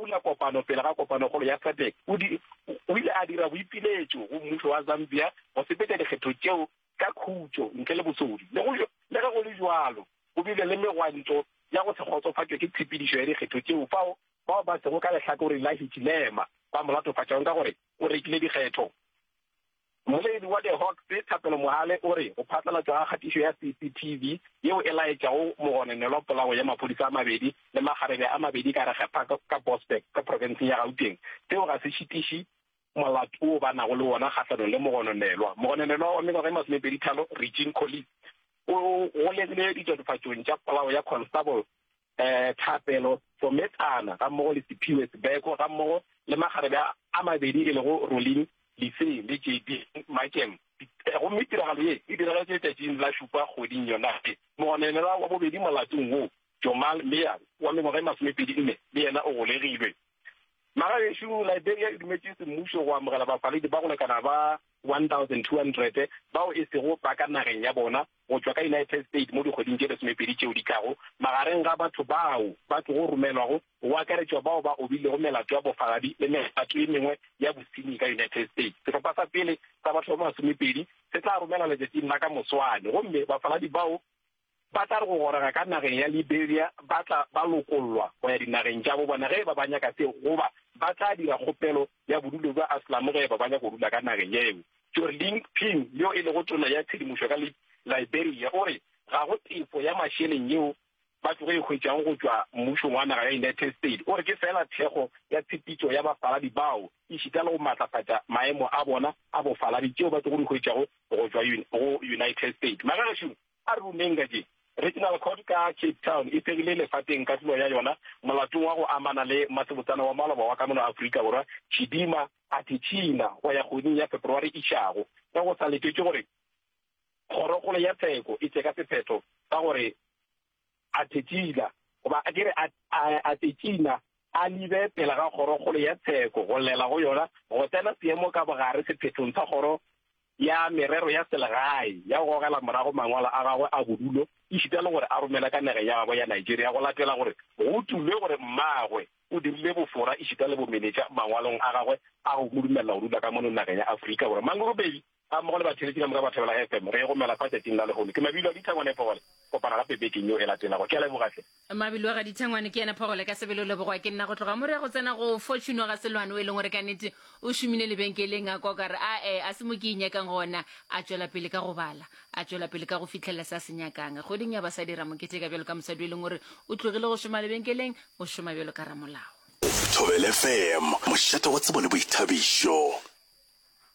bula kopano pele ga kopano golo ya SADC o ile a dira boipiletso go mmuso wa Zambia go sepeta dikgetho tseo ka khutso ntle le bosodi le ga go le jwalo o bile le megwanto ya go se kgotsofatšwe ke tshepedišo ya dikgetho tseo fao bao ba sego ka lehlakore la hitilema ba molatofatšang ka gore o rekile dikgetho. Moledi wa the Hawks Thapelo Mohale o re go phatlalatswa ga kgatišo ya CCTV yeo e laetšago mogononelo polao ya maphodisa a mabedi le magarebe a mabedi ka regepha ka Bosberg ka provinseng ya Gauteng seo ga se šitiše molato o ba nago le wona kgatlhanong le mogononelwa wa mengwaga e masomepeditharo Regine Collis o legile ditatofatšong tša polao ya Constable Thapelo Sometsana ga mmogo le Siphiwe Sibeko ga mmogo le magarebe a mabedi e lego Rolling Lise le JD Makem go metiragalo ye e diragetse tšatšing la šupa kgweding yona mogononelwa wa bobedi molatong wo Jomal Meyer wa mengwaga e masomepedi-nne le yena o golegilwe. Magagešo Liberia e dumetše semmušo go amogela bafaledi ba go lekana ba 1,200 bao e sego ba ka nageng ya bona go tšwa ka United States mo dikgweding tše lesomepedi tšeo di kago magareng ga batho bao ba tlo go romelwago go akaretšwa bao ba obilego melato ya bofaladi le melato e mengwe ya bosenyi ka United States. Sehlopha sa pele sa batho ba masomepedi se tla romela letšatšing la ka moswane gomme bafaladi bao ba tla re go gorega ka nageng ya Liberia ba tla ba lokollwa go ya dinageng tša bo bona ge ba banyaka seo goba ba tla dira kgopelo ya bodulo ba Aslamu ge ba banya go dula ka nageng eo. Jorling Ping yo e lego tona ya tshedimošo ka Liberia o re ga go tefo ya mašeleng yeo ba tlogo e hwetšang go tšwa mmušong wa naga ya United States o re ke fela thekgo ya tshepitšo ya bafaladi bao e šita le go matlafatša maemo a bona a bofaladi tšeo ba tlogo di hwetšago go tšwa go United States. Magagešo a re bonenga je Regional Court ka Cape Town e pegile lefateng ka tlo ya yona molatong wa go amana le masebotsana wa maloba wa ka mono Afrika borwa Chidima Atichina go ya kgweding ya February e šago ka go sa letšwe gore kgorokgolo ya tsheko e tseka sephetho ka gore Atichina goba a dire Atichina a libe pele ga kgorokgolo ya tsheko go lela go yona go tsena seemo ka bogare sephethong sa kgoro ya merero ya selegae ya go gogela morago mangwala a gagwe a bodulo e šita le gore a romela ka nageng ya gagwe ya Nigeria go latela gore go tulwe gore mmagwe o dirile bofora e šita le bomenetša mangwalong a gagwe a go modumelela go dula ka mono nageng ya Afrika borwa. Mangorobedi a mmogo le batheletši ka moka ba Thobela FM re go mela fa tšatšing la legono ke Mabilo a Dithangwane Phogole kopana gape bekeng yo e latelago ke a lebogatlhe Mabilo ga Dithangwane ke ena Phogole ka sebelo lebogwa ke nna go tloga mo re go tsena go Fortune ga Selwane o e leng gore ka nnete o šomile lebenkeleng a kwa ka re a se mo ke inyakang gona a tšwela pele ka go bala a tšwela pele ka go fitlhelela sa se nyakang kgweding ya basadi ra mokete ka bjalo ka mosadi e leng gore o tlogile go šoma lebenkeleng o šoma bjalo ka ramolao. Thobela FM mošate wa tsebo le boithabišo.